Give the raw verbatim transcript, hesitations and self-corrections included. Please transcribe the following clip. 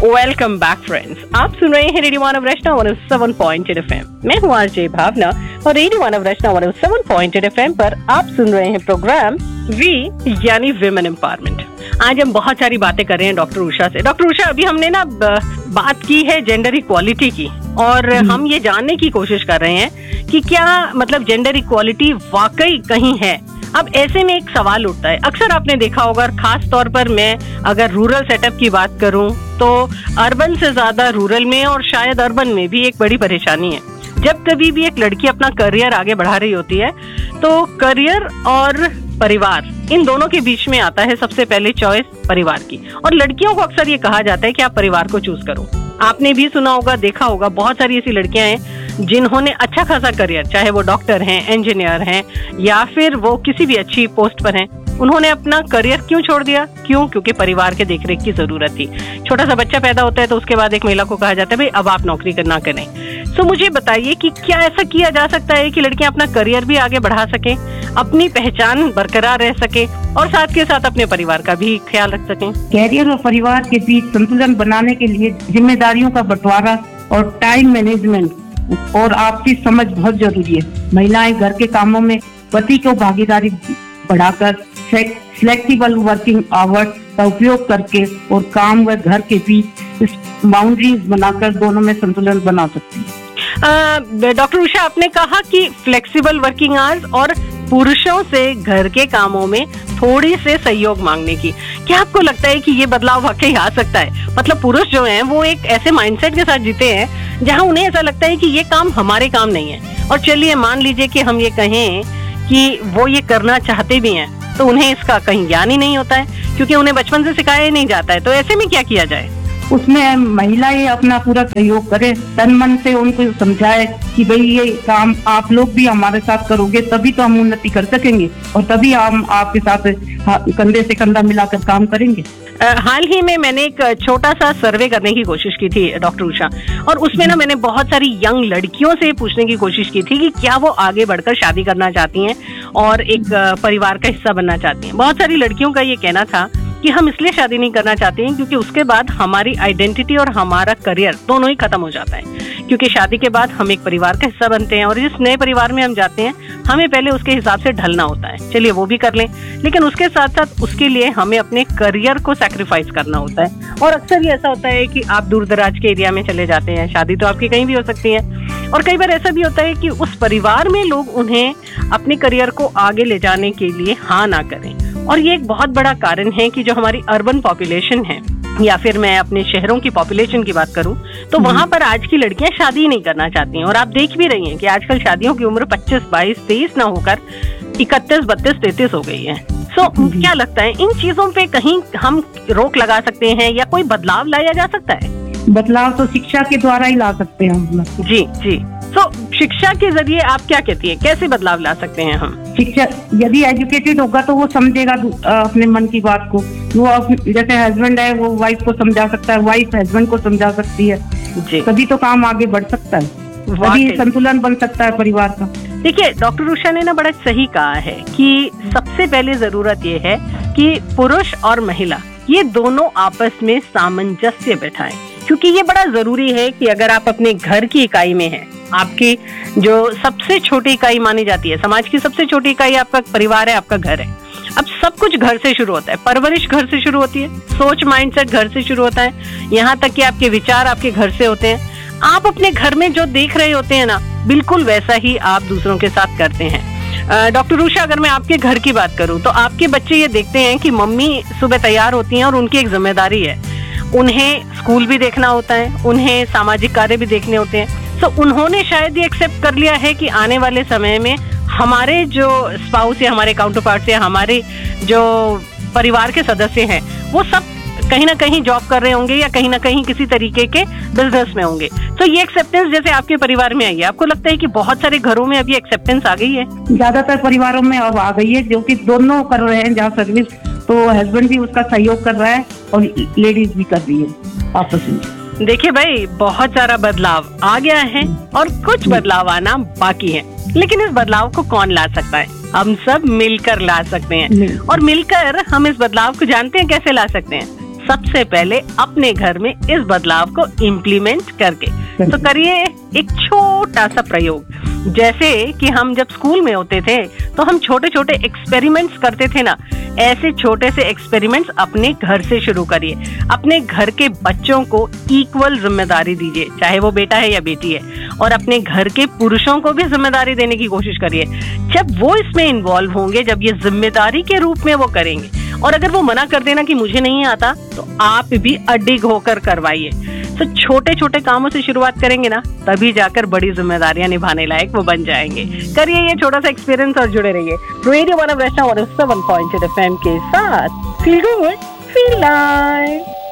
Welcome back friends, आप सुन रहे हैं रेडियो मानव रचना one O seven point eight FM. मैं हूँ आरजे भावना और रेडियो मानव रचना one O seven point eight FM पर आप सुन रहे हैं प्रोग्राम वी यानी विमेन एम्पावरमेंट। आज हम बहुत सारी बातें कर रहे हैं डॉक्टर उषा से। डॉक्टर उषा, अभी हमने ना बात की है जेंडर इक्वालिटी की और हम ये जानने की कोशिश कर रहे हैं कि क्या मतलब जेंडर इक्वालिटी वाकई कहीं है। अब ऐसे में एक सवाल उठता है, अक्सर आपने देखा होगा, खास तौर पर मैं अगर रूरल सेटअप की बात करूं तो अर्बन से ज्यादा रूरल में और शायद अर्बन में भी एक बड़ी परेशानी है। जब कभी भी एक लड़की अपना करियर आगे बढ़ा रही होती है तो करियर और परिवार, इन दोनों के बीच में आता है सबसे पहले चॉइस परिवार की। और लड़कियों को अक्सर ये कहा जाता है कि आप परिवार को चूज करो। आपने भी सुना होगा, देखा होगा, बहुत सारी ऐसी लड़कियां हैं जिन्होंने अच्छा खासा करियर, चाहे वो डॉक्टर हैं, इंजीनियर हैं या फिर वो किसी भी अच्छी पोस्ट पर हैं, उन्होंने अपना करियर क्यों छोड़ दिया? क्यों? क्योंकि परिवार के देखरेख की जरूरत थी। छोटा सा बच्चा पैदा होता है तो उसके बाद एक महिला को कहा जाता है भाई अब आप नौकरी करना करें। तो मुझे बताइए कि क्या ऐसा किया जा सकता है कि लड़कियां अपना करियर भी आगे बढ़ा सकें, अपनी पहचान बरकरार रह सके और साथ के साथ अपने परिवार का भी ख्याल रख सकें? कैरियर और परिवार के बीच संतुलन बनाने के लिए जिम्मेदारियों का बंटवारा और टाइम मैनेजमेंट और आपसी समझ बहुत जरूरी है। महिलाएं घर के कामों में पति को भागीदारी बढ़ाकर फ्लेक्सिबल वर्किंग आवर्स का उपयोग करके और काम व घर के बीच बाउंड्रीज बनाकर दोनों में संतुलन बना सकती है। डॉक्टर उषा, आपने कहा कि फ्लेक्सिबल वर्किंग आवर्स और पुरुषों से घर के कामों में थोड़ी से सहयोग मांगने की, क्या आपको लगता है कि ये बदलाव वाकई आ सकता है? मतलब पुरुष जो हैं वो एक ऐसे माइंडसेट के साथ जीते हैं जहां उन्हें ऐसा लगता है कि ये काम हमारे काम नहीं है। और चलिए मान लीजिए कि हम ये कहें कि वो ये करना चाहते भी हैं तो उन्हें इसका कहीं ज्ञान ही नहीं होता है क्योंकि उन्हें बचपन से सिखाया ही नहीं जाता है। तो ऐसे में क्या किया जाए? उसमें महिलाएं अपना पूरा सहयोग करें, तन मन से उनको समझाए कि भाई ये काम आप लोग भी हमारे साथ करोगे तभी तो हम उन्नति कर सकेंगे और तभी हम आपके साथ कंधे से कंधा मिलाकर काम करेंगे। हाल ही में मैंने एक छोटा सा सर्वे करने की कोशिश की थी डॉक्टर उषा, और उसमें ना मैंने बहुत सारी यंग लड़कियों से पूछने की कोशिश की थी कि क्या वो आगे बढ़कर शादी करना चाहती हैं और एक परिवार का हिस्सा बनना चाहती हैं। बहुत सारी लड़कियों का ये कहना था कि हम इसलिए शादी नहीं करना चाहते हैं क्योंकि उसके बाद हमारी आइडेंटिटी और हमारा करियर दोनों ही खत्म हो जाता है, क्योंकि शादी के बाद हम एक परिवार का हिस्सा बनते हैं और जिस नए परिवार में हम जाते हैं हमें पहले उसके हिसाब से ढलना होता है। चलिए वो भी कर लें, लेकिन उसके साथ साथ उसके लिए हमें अपने करियर को सैक्रिफाइस करना होता है। और अक्सर ये ऐसा होता है कि आप दूर दराज के एरिया में चले जाते हैं, शादी तो आपकी कहीं भी हो सकती है, और कई बार ऐसा भी होता है कि उस परिवार में लोग उन्हें अपने करियर को आगे ले जाने के लिए हाँ ना करें। और ये एक बहुत बड़ा कारण है कि जो हमारी अर्बन पॉपुलेशन है या फिर मैं अपने शहरों की पॉपुलेशन की बात करूं तो वहां पर आज की लड़कियां शादी नहीं करना चाहती हैं। और आप देख भी रही हैं कि आजकल शादियों की उम्र पच्चीस, बाईस, तेईस ना होकर इकतीस, बत्तीस, तैतीस हो गई है। सो so, क्या लगता है इन चीजों पे कहीं हम रोक लगा सकते हैं या कोई बदलाव लाया जा सकता है? बदलाव तो शिक्षा के द्वारा ही ला सकते हैं हम। जी जी तो so, शिक्षा के जरिए आप क्या कहती हैं, कैसे बदलाव ला सकते हैं हम? शिक्षा, यदि एजुकेटेड होगा तो वो समझेगा अपने मन की बात को। वो जैसे हस्बैंड है वो वाइफ को समझा सकता है, वाइफ हस्बैंड को समझा सकती है जी। तभी तो काम आगे बढ़ सकता है, तभी संतुलन बन सकता है परिवार का। देखिए, डॉक्टर उषा ने ना बड़ा सही कहा है कि सबसे पहले जरूरत ये है कि पुरुष और महिला ये दोनों आपस में सामंजस्य बैठाएं, क्योंकि ये बड़ा जरूरी है कि अगर आप अपने घर की इकाई में हैं, आपकी जो सबसे छोटी इकाई मानी जाती है, समाज की सबसे छोटी इकाई आपका परिवार है, आपका घर है। अब सब कुछ घर से शुरू होता है, परवरिश घर से शुरू होती है, सोच माइंडसेट घर से शुरू होता है, यहाँ तक कि आपके विचार आपके घर से होते हैं। आप अपने घर में जो देख रहे होते हैं ना, बिल्कुल वैसा ही आप दूसरों के साथ करते हैं। डॉक्टर उषा, अगर मैं आपके घर की बात करूं तो आपके बच्चे ये देखते हैं कि मम्मी सुबह तैयार होती हैं और उनकी एक जिम्मेदारी है, उन्हें स्कूल भी देखना होता है, उन्हें सामाजिक कार्य भी देखने होते हैं। तो उन्होंने शायद ये एक्सेप्ट कर लिया है कि आने वाले समय में हमारे जो स्पाउस या हमारे काउंटर पार्ट या हमारे जो परिवार के सदस्य हैं वो सब कहीं ना कहीं जॉब कर रहे होंगे या कहीं ना कहीं किसी तरीके के बिजनेस में होंगे। तो ये एक्सेप्टेंस जैसे आपके परिवार में आई है, आपको लगता है कि बहुत सारे घरों में अभी एक्सेप्टेंस आ गई है? ज्यादातर परिवारों में अब आ गई है, जो कि दोनों कर रहे हैं। जहाँ सर्विस तो हस्बैंड भी उसका सहयोग कर रहा है और लेडीज भी कर रही है आपस में। देखिए भाई, बहुत सारा बदलाव आ गया है और कुछ बदलाव आना बाकी है, लेकिन इस बदलाव को कौन ला सकता है? हम सब मिलकर ला सकते हैं। और मिलकर हम इस बदलाव को जानते हैं कैसे ला सकते हैं? सबसे पहले अपने घर में इस बदलाव को इम्प्लीमेंट करके। तो करिए एक छोटा सा प्रयोग। जैसे कि हम जब स्कूल में होते थे तो हम छोटे छोटे एक्सपेरिमेंट्स करते थे ना, ऐसे छोटे से एक्सपेरिमेंट्स अपने घर से शुरू करिए। अपने घर के बच्चों को इक्वल जिम्मेदारी दीजिए, चाहे वो बेटा है या बेटी है, और अपने घर के पुरुषों को भी जिम्मेदारी देने की कोशिश करिए। जब वो इसमें इन्वॉल्व होंगे, जब ये जिम्मेदारी के रूप में वो करेंगे, और अगर वो मना कर देना कि मुझे नहीं आता, तो आप भी अडिग होकर करवाइए। तो छोटे छोटे कामों से शुरुआत करेंगे ना, तभी जाकर बड़ी जिम्मेदारियां निभाने लायक वो बन जाएंगे। करिए ये छोटा सा एक्सपीरियंस और जुड़े रहिए radio one of Rachna one O seven point eight F M के साथ। Feel good, feel live.